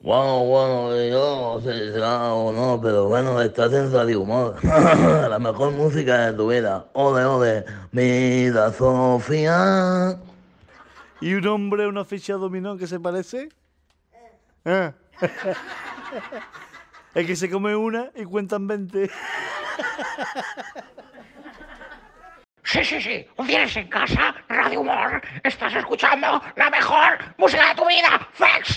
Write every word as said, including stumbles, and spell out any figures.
Bueno, bueno, yo, sí, sí, claro, no, pero bueno, estás en Radio Humor. La mejor música de tu vida. Ole, ole. Mira, Sofía. ¿Y un hombre, una ficha dominó que se parece? Ah. Es que se come una y cuentan veinte. Sí, sí, sí. Un viernes en casa, Radio Humor. Estás escuchando la mejor música de tu vida. ¡Fex!